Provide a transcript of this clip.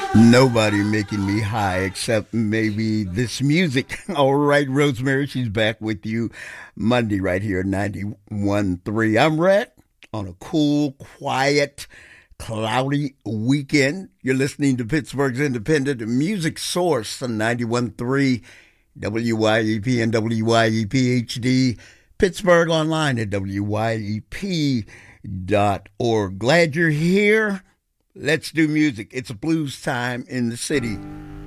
Nobody making me high except maybe this music. All right, Rosemary, she's back with you Monday right here at 91.3. I'm Rhett on a cool, quiet, cloudy weekend. You're listening to Pittsburgh's Independent Music Source on 91.3 WYEP and WYEP HD. Pittsburgh online at WYEP.org. Glad you're here. Let's do music. It's a blues time in the city.